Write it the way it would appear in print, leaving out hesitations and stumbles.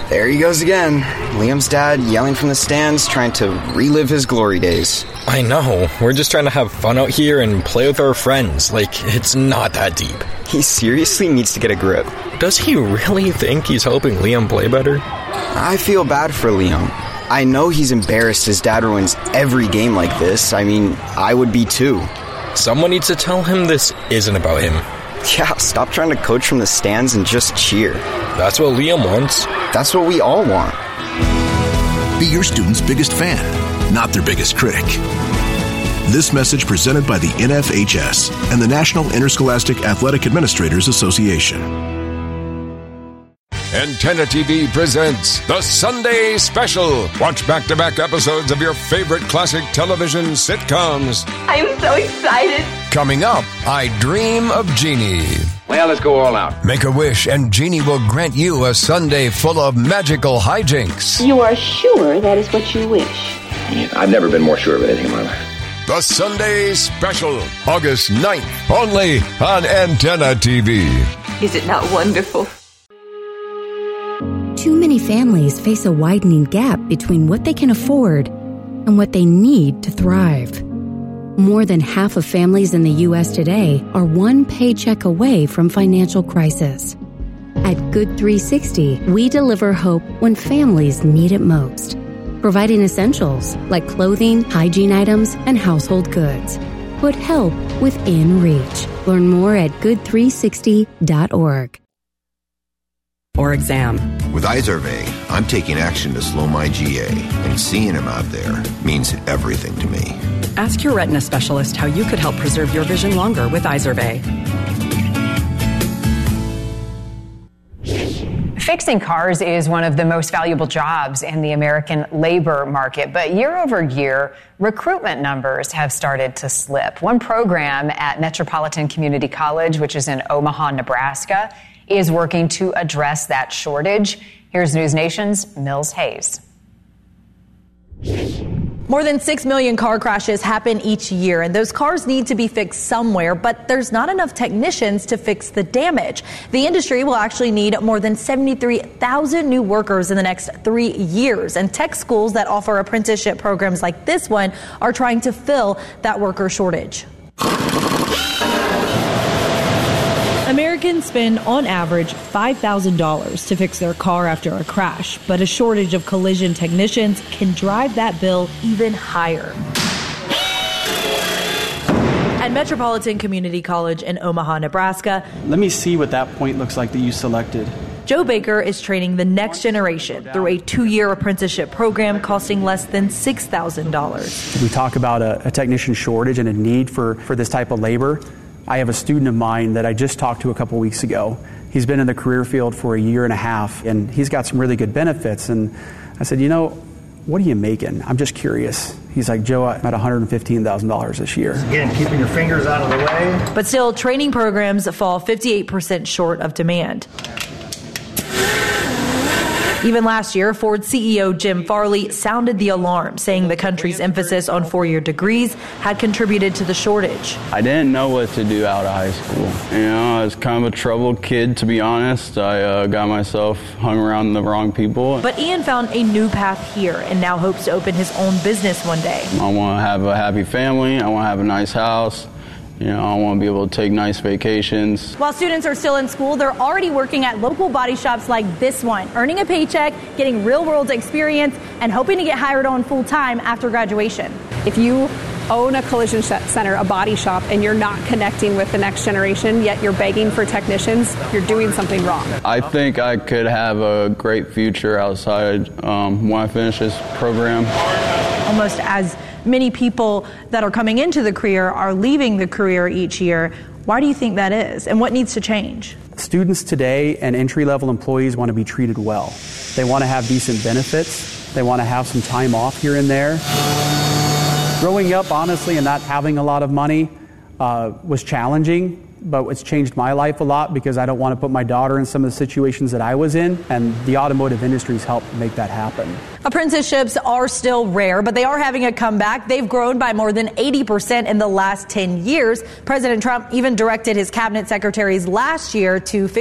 There he goes again. Liam's dad yelling from the stands, trying to relive his glory days. I know. We're just trying to have fun out here and play with our friends. Like, it's not that deep. He seriously needs to get a grip. Does he really think he's helping Liam play better? I feel bad for Liam. I know he's embarrassed his dad ruins every game like this. I mean, I would be too. Someone needs to tell him this isn't about him. Yeah, stop trying to coach from the stands and just cheer. That's what Liam wants. That's what we all want. Be your student's biggest fan, not their biggest critic. This message presented by the NFHS and the National Interscholastic Athletic Administrators Association. Antenna TV presents The Sunday Special. Watch back-to-back episodes of your favorite classic television sitcoms. I'm so excited. Coming up, I Dream of Jeannie. Well, let's go all out. Make a wish and Jeannie will grant you a Sunday full of magical hijinks. You are sure that is what you wish? I've never been more sure of anything in my life. The Sunday Special, August 9th, only on Antenna TV. Is it not wonderful? Too many families face a widening gap between what they can afford and what they need to thrive. More than half of families in the U.S. today are one paycheck away from financial crisis. At Good 360, we deliver hope when families need it most, providing essentials like clothing, hygiene items, and household goods. Put help within reach. Learn more at good360.org. Or exam. With Izervay, I'm taking action to slow my GA, and seeing him out there means everything to me. Ask your retina specialist how you could help preserve your vision longer with Izervay. Fixing cars is one of the most valuable jobs in the American labor market, but year over year, recruitment numbers have started to slip. One program at Metropolitan Community College, which is in Omaha, Nebraska, is working to address that shortage. Here's News Nation's Mills Hayes. More than 6 million car crashes happen each year, and those cars need to be fixed somewhere, but there's not enough technicians to fix the damage. The industry will actually need more than 73,000 new workers in the next 3 years, and tech schools that offer apprenticeship programs like this one are trying to fill that worker shortage. Americans spend on average $5,000 to fix their car after a crash, but a shortage of collision technicians can drive that bill even higher. At Metropolitan Community College in Omaha, Nebraska, let me see what that point looks like that you selected. Joe Baker is training the next generation through a 2-year apprenticeship program costing less than $6,000. We talk about a technician shortage and a need for this type of labor. I have a student of mine that I just talked to a couple weeks ago. He's been in the career field for a year and a half, and he's got some really good benefits. And I said, what are you making? I'm just curious. He's like, Joe, I'm at $115,000 this year. Again, keeping your fingers out of the way. But still, training programs fall 58% short of demand. Even last year, Ford CEO Jim Farley sounded the alarm, saying the country's emphasis on 4-year degrees had contributed to the shortage. I didn't know what to do out of high school. I was kind of a troubled kid, to be honest. I got myself hung around the wrong people. But Ian found a new path here and now hopes to open his own business one day. I want to have a happy family. I want to have a nice house. I want to be able to take nice vacations. While students are still in school, they're already working at local body shops like this one, earning a paycheck, getting real-world experience, and hoping to get hired on full-time after graduation. If you own a collision center, a body shop, and you're not connecting with the next generation, yet you're begging for technicians, you're doing something wrong. I think I could have a great future outside when I finish this program. Almost as many people that are coming into the career are leaving the career each year. Why do you think that is, and what needs to change? Students today and entry-level employees want to be treated well. They want to have decent benefits. They want to have some time off here and there. Growing up, honestly, and not having a lot of money was challenging, but it's changed my life a lot because I don't want to put my daughter in some of the situations that I was in, and the automotive industry's helped make that happen. Apprenticeships are still rare, but they are having a comeback. They've grown by more than 80% in the last 10 years. President Trump even directed his cabinet secretaries last year to